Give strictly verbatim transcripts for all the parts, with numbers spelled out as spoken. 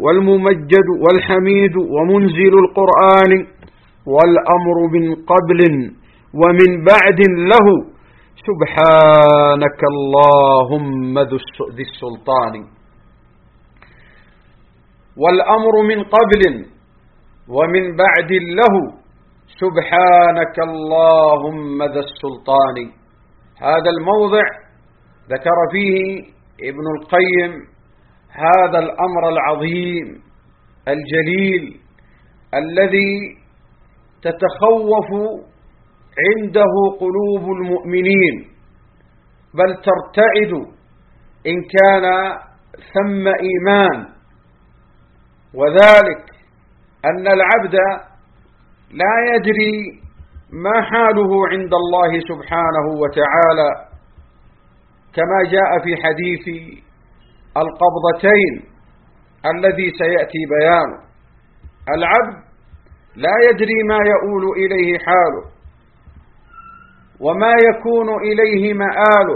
والممجد والحميد ومنزل القرآن والأمر من قبل ومن بعد له سبحانك اللهم ذي السلطان. والأمر من قبل ومن بعد له سبحانك اللهم ذا السلطان. هذا الموضع ذكر فيه ابن القيم هذا الأمر العظيم الجليل الذي تتخوف عنده قلوب المؤمنين، بل ترتعد إن كان ثم إيمان، وذلك أن العبد لا يدري ما حاله عند الله سبحانه وتعالى، كما جاء في حديث القبضتين الذي سيأتي بيانه. العبد لا يدري ما يؤول إليه حاله وما يكون إليه مآله،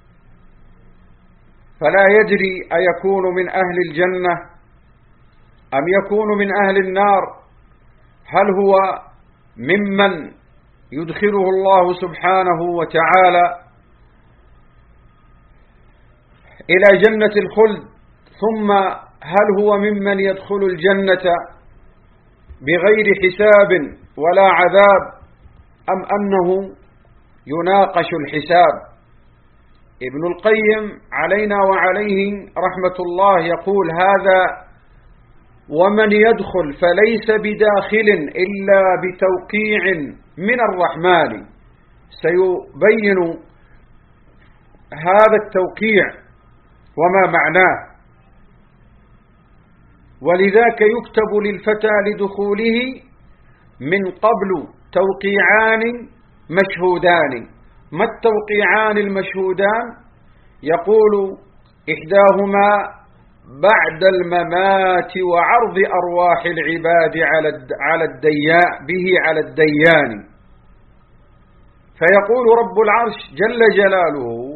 فلا يدري أيكون من أهل الجنة أم يكون من أهل النار، هل هو ممن يدخله الله سبحانه وتعالى إلى جنة الخلد، ثم هل هو ممن يدخل الجنة بغير حساب ولا عذاب، أم أنه يناقش الحساب. ابن القيم علينا وعليه رحمة الله يقول هذا ومن يدخل فليس بداخل إلا بتوقيع من الرحمن. سيبين هذا التوقيع وما معناه، ولذاك يكتب للفتى لدخوله من قبل توقيعان مشهودان. ما التوقيعان المشهودان؟ يقول إحداهما بعد الممات وعرض أرواح العباد على الديان به على الديان، فيقول رب العرش جل جلاله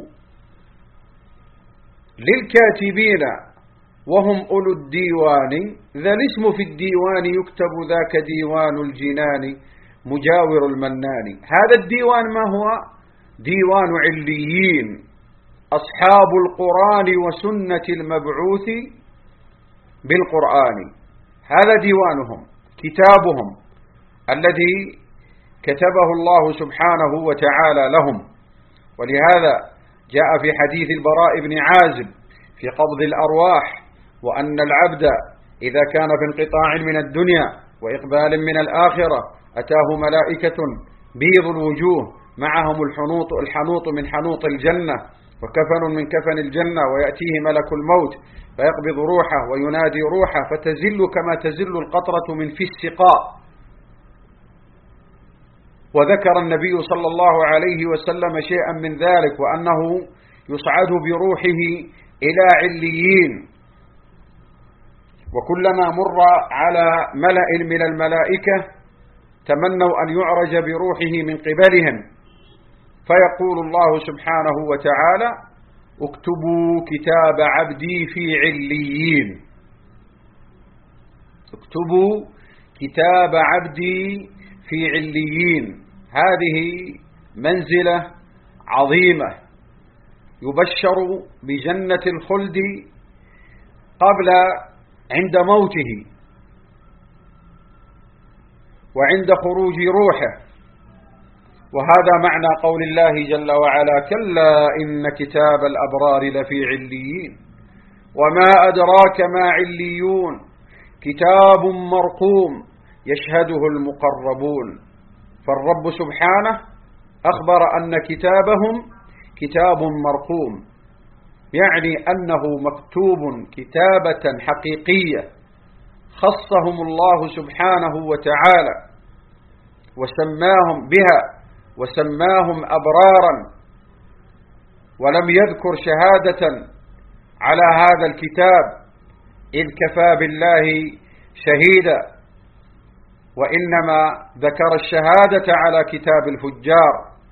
للكاتبين وهم أولو الديوان ذا الاسم في الديوان يكتب ذاك ديوان الجنان مجاور المنان. هذا الديوان ما هو؟ ديوان عليين، أصحاب القرآن وسنة المبعوث بالقرآن. هذا ديوانهم، كتابهم الذي كتبه الله سبحانه وتعالى لهم. ولهذا جاء في حديث البراء بن عازب في قبض الأرواح وأن العبد إذا كان في انقطاع من الدنيا وإقبال من الآخرة أتاه ملائكة بيض الوجوه معهم الحنوط الحنوط من حنوط الجنة وكفن من كفن الجنة، ويأتيه ملك الموت فيقبض روحه وينادي روحه فتزل كما تزل القطرة من في السقاء. وذكر النبي صلى الله عليه وسلم شيئا من ذلك، وأنه يصعد بروحه إلى عليين، وكلما مر على ملأ من الملائكة تمنوا أن يعرج بروحه من قبلهم، فيقول الله سبحانه وتعالى اكتبوا كتاب عبدي في عليين، اكتبوا كتاب عبدي في عليين. هذه منزلة عظيمة يبشر بجنة الخلد قبل عند موته وعند خروج روحه. وهذا معنى قول الله جل وعلا كلا إن كتاب الأبرار لفي عليين وما أدراك ما عليون كتاب مرقوم يشهده المقربون. فالرب سبحانه أخبر أن كتابهم كتاب مرقوم، يعني أنه مكتوب كتابة حقيقية خصهم الله سبحانه وتعالى وسماهم بها وسماهم أبرارا، ولم يذكر شهادة على هذا الكتاب إذ كفى بالله شهيدا، وإنما ذكر الشهادة على كتاب الفجار.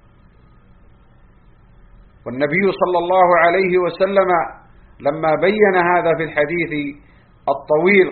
والنبي صلى الله عليه وسلم لما بين هذا في الحديث الطويل